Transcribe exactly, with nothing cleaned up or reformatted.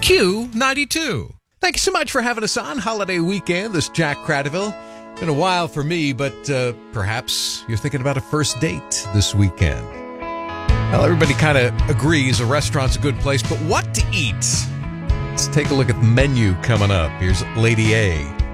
Q ninety-two. Thank you so much for having us on holiday weekend. This is Jack Cradaville. Been a while for me, but uh, perhaps you're thinking about a first date this weekend. Well, everybody kind of agrees a restaurant's a good place, but what to eat? Let's take a look at the menu coming up. Here's Lady A.